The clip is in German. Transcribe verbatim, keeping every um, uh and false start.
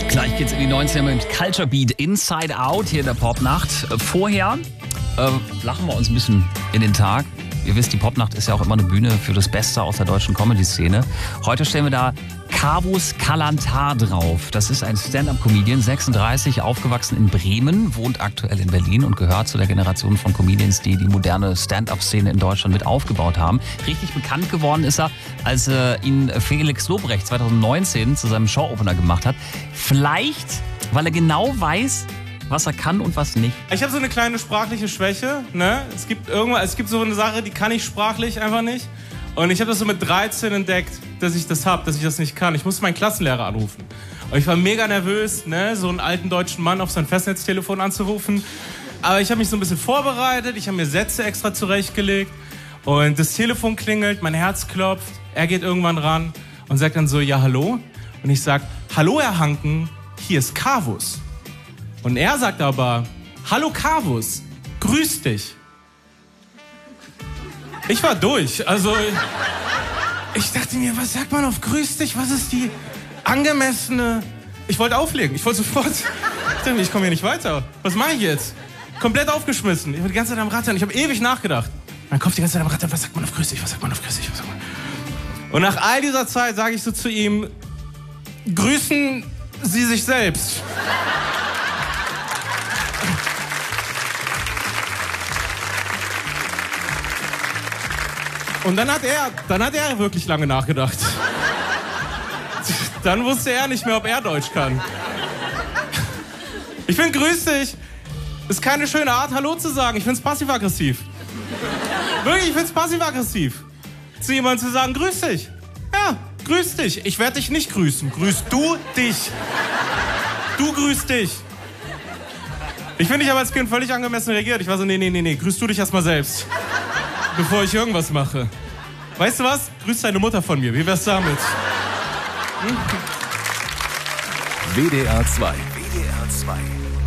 Gleich geht's in die neunziger mit Culture Beat Inside Out hier in der Popnacht. Vorher äh, lachen wir uns ein bisschen in den Tag. Ihr wisst, die Popnacht ist ja auch immer eine Bühne für das Beste aus der deutschen Comedy-Szene. Heute stellen wir da Kavus Kalantar drauf. Das ist ein Stand-up-Comedian, sechsunddreißig, aufgewachsen in Bremen, wohnt aktuell in Berlin und gehört zu der Generation von Comedians, die die moderne Stand-up-Szene in Deutschland mit aufgebaut haben. Richtig bekannt geworden ist er, als äh, ihn Felix Lobrecht zweitausendneunzehn zu seinem Show-Opener gemacht hat. Vielleicht, weil er genau weiß, was er kann und was nicht. Ich habe so eine kleine sprachliche Schwäche. Ne? Es gibt irgendwann, es gibt so eine Sache, die kann ich sprachlich einfach nicht. Und ich habe das so mit dreizehn entdeckt, dass ich das habe, dass ich das nicht kann. Ich musste meinen Klassenlehrer anrufen. Und ich war mega nervös, ne? so einen alten deutschen Mann auf sein Festnetztelefon anzurufen. Aber ich habe mich so ein bisschen vorbereitet. Ich habe mir Sätze extra zurechtgelegt. Und das Telefon klingelt, mein Herz klopft. Er geht irgendwann ran und sagt dann so, ja, hallo? Und ich sag, hallo, Herr Hanken, hier ist Kavus. Und er sagt aber, hallo Kavus, grüß dich. Ich war durch, also ich dachte mir, was sagt man auf grüß dich, was ist die angemessene... Ich wollte auflegen, ich wollte sofort, ich dachte mir, ich komme hier nicht weiter, was mache ich jetzt? Komplett aufgeschmissen, ich war die ganze Zeit am Rattern, ich habe ewig nachgedacht. Mein Kopf die ganze Zeit am Rattern, was sagt man auf grüß dich, was sagt man auf grüß dich, was sagt man? Und nach all dieser Zeit sage ich so zu ihm, grüßen Sie sich selbst. Und dann hat er, dann hat er wirklich lange nachgedacht. Dann wusste er nicht mehr, ob er Deutsch kann. Ich finde, grüß dich, ist keine schöne Art, Hallo zu sagen. Ich finde es passiv-aggressiv. Wirklich, ich finde es passiv-aggressiv. Zu jemandem zu sagen, grüß dich. Ja, grüß dich. Ich werde dich nicht grüßen. Grüß du dich. Du grüßt dich. Ich finde, ich habe als Kind völlig angemessen reagiert. Ich war so, nee, nee, nee, nee, grüß du dich erstmal selbst. Bevor ich irgendwas mache. Weißt du was? Grüß deine Mutter von mir. Wie wär's damit? Hm? W D R zwei. W D R zwei.